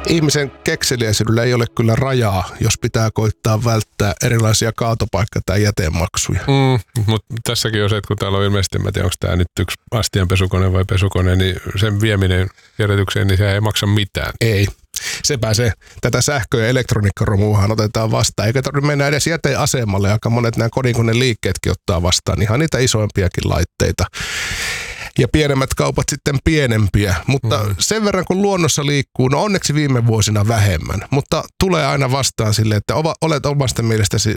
ihmisen kekseliäisyydellä ei ole kyllä rajaa, jos pitää koittaa välttää erilaisia kaatopaikka- tai jätemaksuja. Mutta tässäkin on se, että kun täällä on ilmeisesti, en tiedä, onko tämä nyt yksi astianpesukone vai pesukone, niin sen vieminen kierrätykseen, niin se ei maksa mitään. Ei. Sepä se. Tätä sähkö- ja elektroniikkaromuahan otetaan vastaan. Eikä tarvitse mennä edes jäteasemalle. Aika monet nämä kodinkoneliikkeetkin ottaa vastaan. Ihan niitä isoimpiakin laitteita. Ja pienemmät kaupat sitten pienempiä. Mutta sen verran kun luonnossa liikkuu, no onneksi viime vuosina vähemmän. Mutta tulee aina vastaan sille, että olet omasta mielestäsi